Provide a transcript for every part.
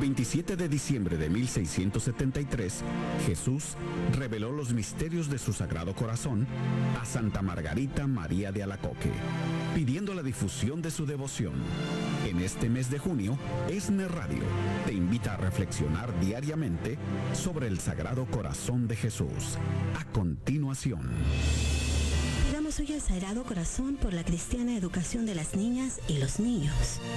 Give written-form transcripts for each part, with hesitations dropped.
27 de diciembre de 1673, Jesús reveló los misterios de su Sagrado Corazón a Santa Margarita María de Alacoque, pidiendo la difusión de su devoción. En este mes de junio, ESNE Radio te invita a reflexionar diariamente sobre el Sagrado Corazón de Jesús. A continuación, pidamos hoy al Sagrado Corazón por la cristiana educación de las niñas y los niños.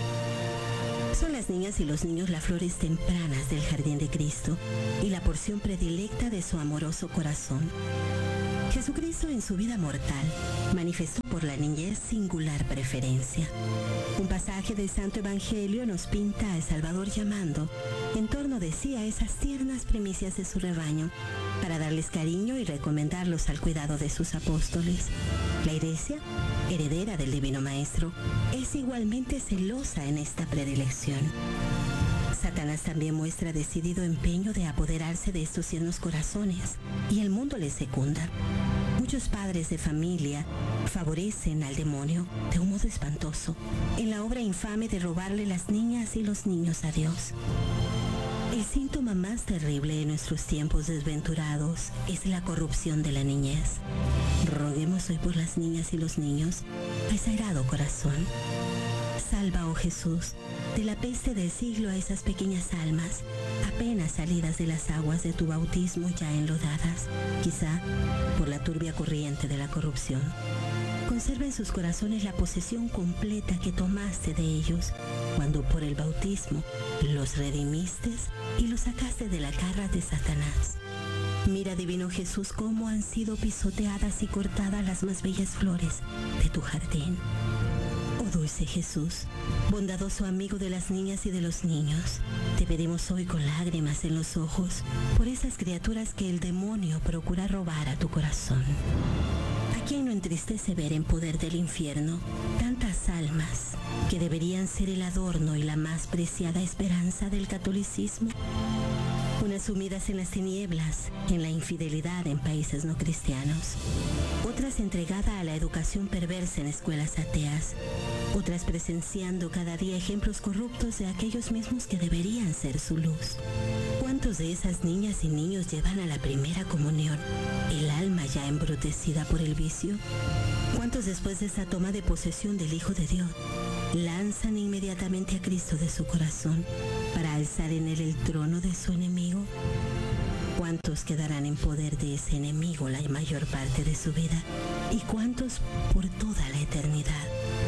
Son las niñas y los niños las flores tempranas del jardín de Cristo y la porción predilecta de su amoroso corazón. Jesucristo en su vida mortal manifestó por la niñez singular preferencia. Un pasaje del Santo Evangelio nos pinta al Salvador llamando en torno de sí a esas tiernas primicias de su rebaño para darles cariño y recomendarlos al cuidado de sus apóstoles. La Iglesia, heredera del Divino Maestro, es igualmente celosa en esta predilección. Satanás también muestra decidido empeño de apoderarse de estos tiernos corazones y el mundo les secunda. Muchos padres de familia favorecen al demonio de un modo espantoso en la obra infame de robarle las niñas y los niños a Dios. El síntoma más terrible en nuestros tiempos desventurados es la corrupción de la niñez. Roguemos hoy por las niñas y los niños al Sagrado Corazón. Salva, oh Jesús, de la peste del siglo a esas pequeñas almas, apenas salidas de las aguas de tu bautismo ya enlodadas, quizá por la turbia corriente de la corrupción. Conserva en sus corazones la posesión completa que tomaste de ellos cuando por el bautismo los redimiste y los sacaste de la garra de Satanás. Mira, divino Jesús, cómo han sido pisoteadas y cortadas las más bellas flores de tu jardín. Oh dulce Jesús, bondadoso amigo de las niñas y de los niños, te pedimos hoy con lágrimas en los ojos por esas criaturas que el demonio procura robar a tu corazón. ¿A quién no entristece ver en poder del infierno tantas almas que deberían ser el adorno y la más preciada esperanza del catolicismo? Unas sumidas en las tinieblas, en la infidelidad en países no cristianos, otras entregadas a la educación perversa en escuelas ateas, otras presenciando cada día ejemplos corruptos de aquellos mismos que deberían ser su luz. ¿Cuántos de esas niñas y niños llevan a la primera comunión el alma ya embrutecida por el vicio? ¿Cuántos después de esa toma de posesión del Hijo de Dios lanzan inmediatamente a Cristo de su corazón para alzar en él el trono de su enemigo? ¿Cuántos quedarán en poder de ese enemigo la mayor parte de su vida? ¿Y cuántos por toda la eternidad?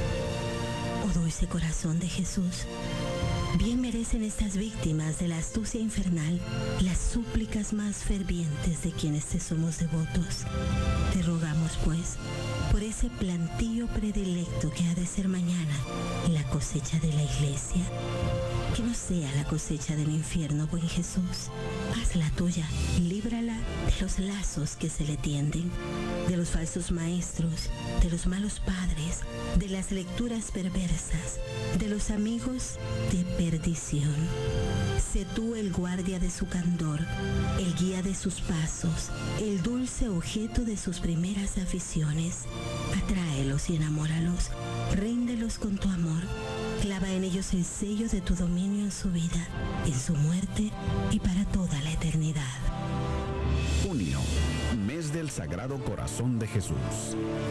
Oh dulce corazón de Jesús, bien merecen estas víctimas de la astucia infernal las súplicas más fervientes de quienes te somos devotos. Te rogamos, pues, por ese plantío predilecto que ha de ser mañana la cosecha de la Iglesia. Que no sea la cosecha del infierno, buen Jesús. Haz la tuya, líbrala de los lazos que se le tienden, de los falsos maestros, de los malos padres, de las lecturas perversas, de los amigos de perdición. Sé tú el guardia de su candor, el guía de sus pasos, el dulce objeto de sus primeras aficiones. Atráelos y enamóralos, ríndelos con tu amor. Clava en ellos el sello de tu dominio en su vida, en su muerte y para toda la eternidad. Junio, mes del Sagrado Corazón de Jesús.